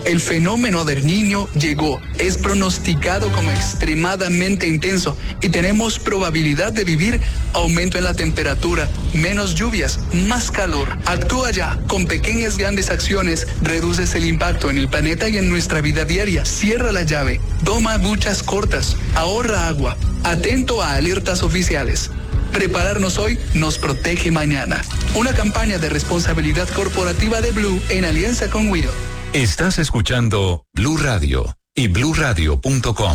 El fenómeno del Niño llegó, es pronosticado como extremadamente intenso y tenemos probabilidad de vivir aumento en la temperatura, menos lluvias, más calor. Actúa ya, con pequeñas grandes acciones, reduces el impacto en el planeta y en nuestra vida diaria. Cierra la llave, toma duchas cortas, ahorra agua, atento a alertas oficiales. Prepararnos hoy nos protege mañana. Una campaña de responsabilidad corporativa de Blue en alianza con Wido. Estás escuchando Blue Radio y bluradio.com.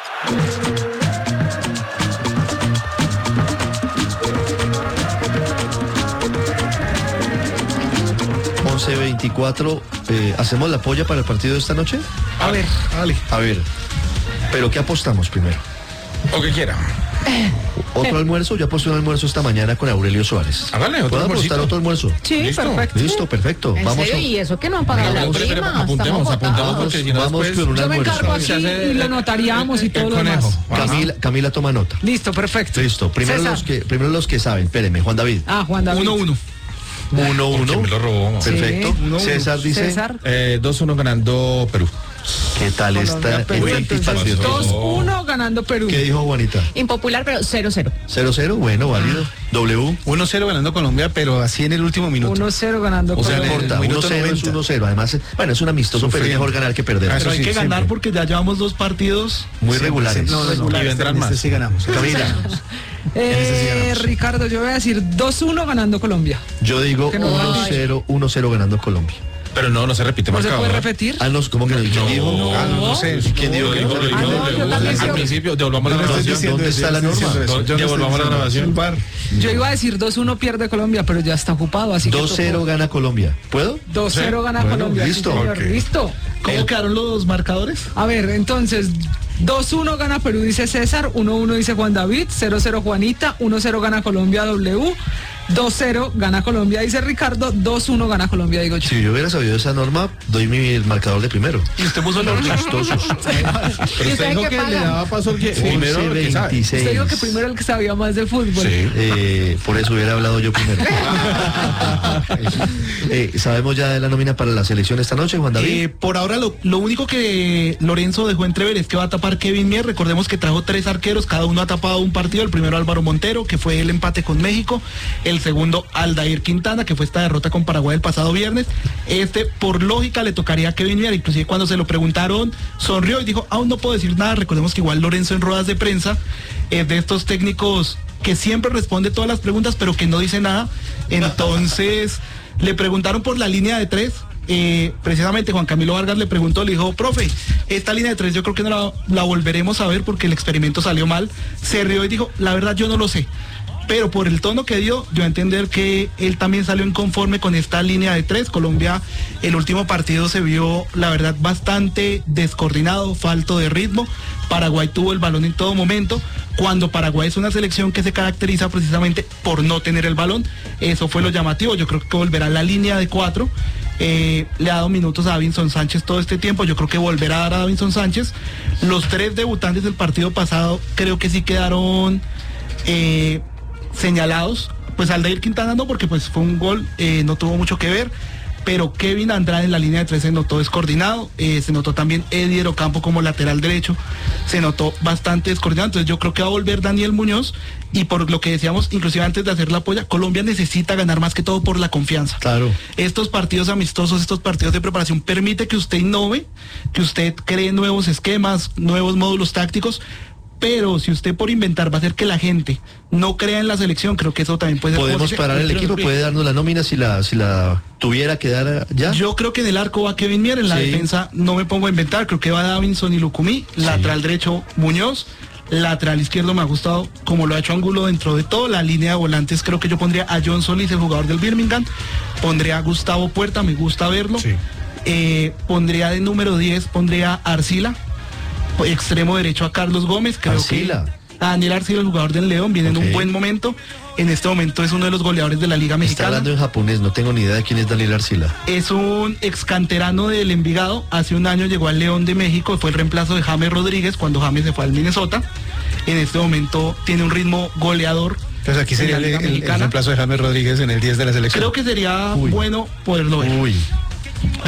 11:24, ¿hacemos la polla para el partido de esta noche? A ver, dale. A ver, ¿pero qué apostamos primero? O que quiera. ¿Otro almuerzo? Yo aposté un almuerzo esta mañana con Aurelio Suárez. Hágale, otro ¿Puedo apostar otro almuerzo? Sí, ¿Listo? perfecto. Listo, perfecto. ¿En Vamos. serio? ¿Y eso que no han pagado la prima? Apuntemos porque si no Vamos después... con un Yo me almuerzo. encargo aquí y lo notaríamos y todo lo demás. Camila toma nota. Listo, perfecto. Listo. Primero los que saben. Espéreme, Juan David. Juan David. 1-1. 1-1. Me lo robó. Perfecto. Sí, 1-1. César dice. César. 2-1 ganando Perú. ¿Qué tal está Perú, el entonces, antipatriotismo? 2-1 ganando Perú. ¿Qué dijo Juanita? Impopular, pero 0-0. 0-0, bueno, válido. W. 1-0 ganando Colombia, pero así en el último minuto. 1-0 ganando O sea, Colombia. no importa, minuto 1-0 es 90. 1-0. Además, bueno, es un amistoso, pero es mejor ganar que perder. Eso Pero hay sí, que ganar siempre. porque ya llevamos 2 partidos Muy regulares. y vendrán más. Sí ganamos. Camila, Ricardo, yo voy a decir 2-1 ganando Colombia. yo digo Que no 1-0 ganando Colombia. Pero no se repite ¿No se marcador. puede repetir? Ah, no, ¿cómo que no? ¿Quién dijo? No sé. ¿Quién dijo que no? no, yo también Al creo- principio, devolvamos la grabación. ¿Dónde está la norma? Devolvamos la grabación. Yo iba a decir 2-1 pierde Colombia, pero ya está ocupado, así que 2-0 gana Colombia. ¿Puedo? 2-0 gana Bueno, Colombia. listo. Sí, señor, Ok. listo. ¿Cómo quedaron los marcadores? A ver, entonces 2-1 gana Perú, dice César, 1-1 dice Juan David, 0-0 Juanita, 1-0 gana Colombia W, 2-0 gana Colombia, dice Ricardo, 2-1 gana Colombia, digo yo. Si yo hubiera sabido esa norma, doy mi marcador de primero. Y usted puso los Chistosos. Pero usted dijo que le daba paso al que primero al que sabe. 11:26. Usted dijo que primero el que sabía más de fútbol. Sí. Por eso hubiera hablado yo primero. ¿Sabemos ya de la nómina para la selección esta noche, Juan David? Por ahora lo único que Lorenzo dejó entrever es que va a tapar Kevin Mier. Recordemos que trajo 3 arqueros, cada uno ha tapado un partido. El primero Álvaro Montero, que fue el empate con México. El segundo Aldair Quintana, que fue esta derrota con Paraguay el pasado viernes. Por lógica le tocaría a Kevin Mier. Inclusive cuando se lo preguntaron sonrió y dijo, aún no puedo decir nada. Recordemos que igual Lorenzo en ruedas de prensa es de estos técnicos que siempre responde todas las preguntas pero que no dice nada. Entonces le preguntaron por la línea de 3. Precisamente Juan Camilo Vargas le preguntó, le dijo, profe, esta línea de 3 yo creo que no la volveremos a ver porque el experimento salió mal. Se rió y dijo, la verdad yo no lo sé, pero por el tono que dio, dio a entender que él también salió inconforme con esta línea de 3. Colombia, el último partido se vio, la verdad, bastante descoordinado, falto de ritmo. Paraguay tuvo el balón en todo momento, cuando Paraguay es una selección que se caracteriza precisamente por no tener el balón. Eso fue lo llamativo. Yo creo que volverá a la línea de 4. Le ha dado minutos a Davinson Sánchez todo este tiempo. Yo creo que volverá a dar a Davinson Sánchez. Los 3 debutantes del partido pasado creo que sí quedaron señalados. Pues Aldair Quintana no, porque pues fue un gol, no tuvo mucho que ver. Pero Kevin Andrade en la línea de 3 se notó descoordinado. Se notó también Edier Ocampo como lateral derecho. Se notó bastante descoordinado. Entonces yo creo que va a volver Daniel Muñoz. Y por lo que decíamos, inclusive antes de hacer la polla, Colombia necesita ganar más que todo por la confianza. Claro. Estos partidos amistosos, estos partidos de preparación, permite que usted innove, que usted cree nuevos esquemas, nuevos módulos tácticos. Pero si usted por inventar va a hacer que la gente no crea en la selección, creo que eso también puede ser. ¿Podemos parar el equipo? ¿Puede darnos la nómina si la tuviera que dar ya? Yo creo que en el arco va Kevin Mier, en la defensa no me pongo a inventar, creo que va Davinson y Lucumí, lateral derecho Muñoz, lateral izquierdo me ha gustado como lo ha hecho Angulo dentro de todo, la línea de volantes creo que yo pondría a John Solís, el jugador del Birmingham, pondría a Gustavo Puerta, me gusta verlo, pondría de número 10, pondría a Arcila, extremo derecho a Carlos Gómez, creo Arcila. que a Daniel Arcila, el jugador del León, viene en un buen momento. En este momento es uno de los goleadores de la Liga Está Mexicana. hablando en japonés, no tengo ni idea de quién es Daniel Arcila. Es un ex canterano del Envigado. Hace un año llegó al León de México, fue el reemplazo de James Rodríguez cuando James se fue al Minnesota. En este momento tiene un ritmo goleador. Entonces aquí sería el reemplazo de James Rodríguez en el 10 de la selección. Creo que sería bueno poderlo ver. Uy.